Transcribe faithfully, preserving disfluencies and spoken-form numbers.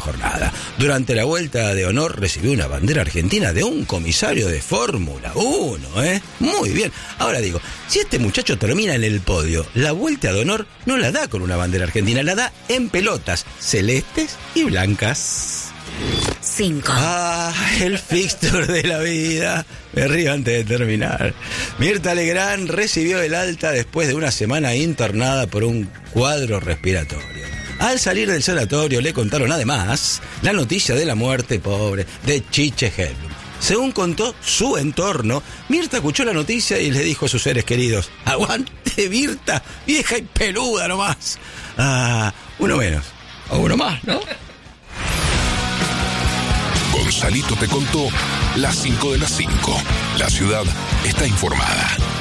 jornada. Durante la vuelta de honor recibió una bandera argentina de un comisario de Fórmula uno, ¿eh? Muy bien. Ahora digo, si este muchacho termina en el podio, la vuelta de honor no la da con una bandera argentina, la da en pelotas celestes y blancas. Cinco. Ah, el fixture de la vida. Me río antes de terminar. Mirta Legrand recibió el alta después de una semana internada por un cuadro respiratorio. Al salir del sanatorio le contaron además la noticia de la muerte, pobre, de Chiche Helblum. Según contó su entorno, Mirta escuchó la noticia y le dijo a sus seres queridos: ¡aguante Mirta, vieja y peluda nomás! Ah, uno menos. O uno más, ¿no? Gonzalito te contó las cinco de las cinco. La ciudad está informada.